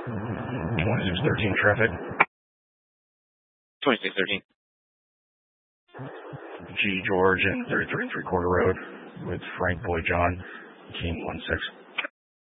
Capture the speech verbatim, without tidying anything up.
twenty-six thirteen traffic. twenty-six thirteen. G. George and thirty-three and three quarter road with Frank Boy John, team one six.